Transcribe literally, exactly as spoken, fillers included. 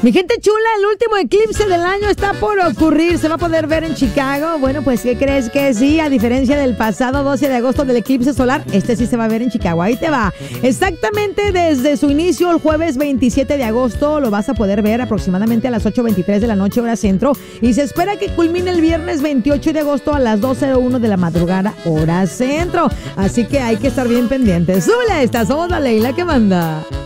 Mi gente chula, el último eclipse del año está por ocurrir. ¿Se va a poder ver en Chicago? Bueno, pues ¿qué crees que sí? A diferencia del pasado doce de agosto del eclipse solar, este sí se va a ver en Chicago. Ahí te va. Exactamente desde su inicio, el jueves veintisiete de agosto, lo vas a poder ver aproximadamente a las ocho veintitrés de la noche, hora centro. Y se espera que culmine el viernes veintiocho de agosto a las doce cero uno de la madrugada, hora centro. Así que hay que estar bien pendientes. ¡Súbele! Esta somos la Leila que manda.